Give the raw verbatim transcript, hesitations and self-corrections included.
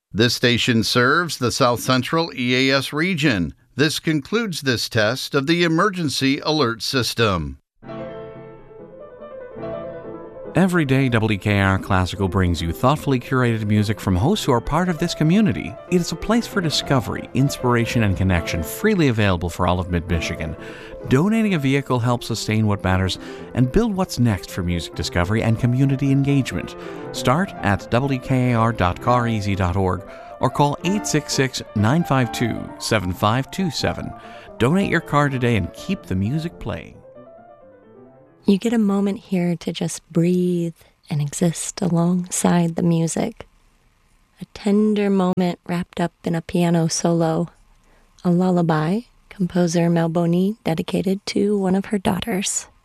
This station serves the South Central E A S region. This concludes this test of the emergency alert system. Every day, W K R Classical brings you thoughtfully curated music from hosts who are part of this community. It is a place for discovery, inspiration, and connection, freely available for all of Mid-Michigan. Donating a vehicle helps sustain what matters and build what's next for music discovery and community engagement. Start at W K A R dot car easy dot org or call eight six six, nine five two, seven five two seven. Donate your car today and keep the music playing. You get a moment here to just breathe and exist alongside the music. A tender moment wrapped up in a piano solo. A lullaby composer Mel Boney dedicated to one of her daughters.